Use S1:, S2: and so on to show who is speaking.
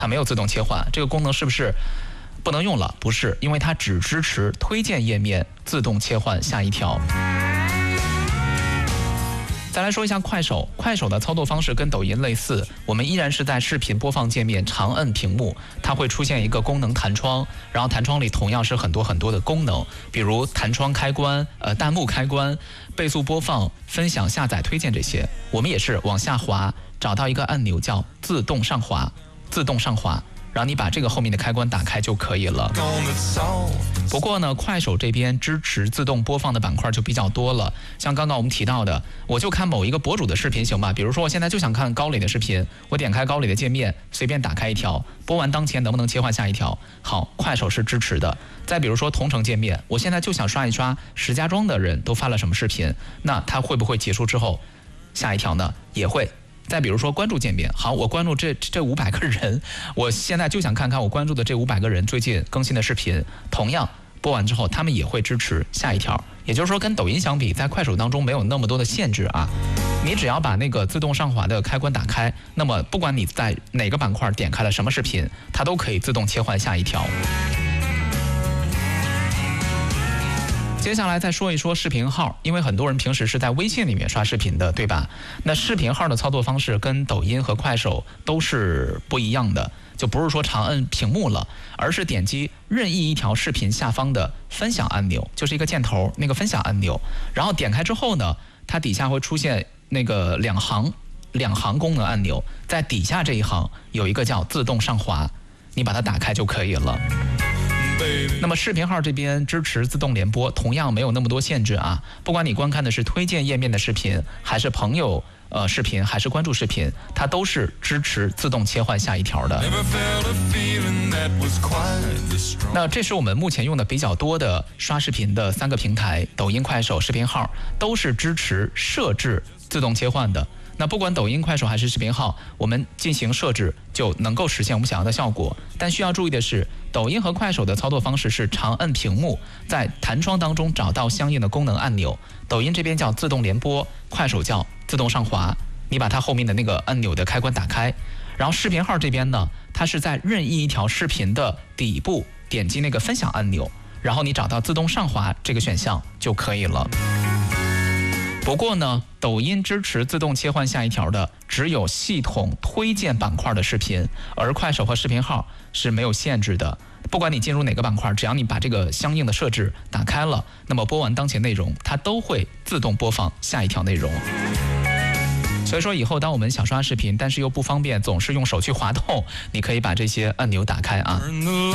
S1: 它没有自动切换，这个功能是不是不能用了？不是，因为它只支持推荐页面自动切换下一条。再来说一下快手，快手的操作方式跟抖音类似，我们依然是在视频播放界面长摁屏幕，它会出现一个功能弹窗，然后弹窗里同样是很多的功能，比如弹窗开关、弹幕开关、倍速播放、分享、下载、推荐这些，我们也是往下滑，找到一个按钮叫自动上滑，自动上滑。然后你把这个后面的开关打开就可以了。不过呢，快手这边支持自动播放的板块就比较多了，像刚刚我们提到的，我就看某一个博主的视频行吧，比如说我现在就想看高磊的视频，我点开高磊的界面，随便打开一条，播完当前能不能切换下一条？好，快手是支持的。再比如说同城界面，我现在就想刷一刷石家庄的人都发了什么视频，那它会不会结束之后下一条呢？也会。再比如说关注界面，好，我关注这500个人，我现在就想看看我关注的这500个人最近更新的视频，同样播完之后他们也会支持下一条。也就是说跟抖音相比，在快手当中没有那么多的限制啊，你只要把那个自动上滑的开关打开，那么不管你在哪个板块点开了什么视频，它都可以自动切换下一条。接下来再说一说视频号，因为很多人平时是在微信里面刷视频的，对吧？那视频号的操作方式跟抖音和快手都是不一样的，就不是说长摁屏幕了，而是点击任意一条视频下方的分享按钮，就是一个箭头那个分享按钮，然后点开之后呢，它底下会出现那个两行功能按钮，在底下这一行有一个叫自动上滑，你把它打开就可以了。那么视频号这边支持自动联播，同样没有那么多限制啊。不管你观看的是推荐页面的视频，还是朋友视频，还是关注视频，它都是支持自动切换下一条的。那这是我们目前用的比较多的刷视频的3个平台，抖音、快手、视频号都是支持设置自动切换的。那不管抖音、快手还是视频号，我们进行设置就能够实现我们想要的效果。但需要注意的是，抖音和快手的操作方式是长摁屏幕，在弹窗当中找到相应的功能按钮。抖音这边叫自动联播，快手叫自动上滑。你把它后面的那个按钮的开关打开，然后视频号这边呢，它是在任意一条视频的底部点击那个分享按钮，然后你找到自动上滑这个选项就可以了。不过呢，抖音支持自动切换下一条的只有系统推荐板块的视频，而快手和视频号是没有限制的。不管你进入哪个板块，只要你把这个相应的设置打开了，那么播完当前内容，它都会自动播放下一条内容。所以说以后当我们想刷视频，但是又不方便总是用手去滑动，你可以把这些按钮打开啊。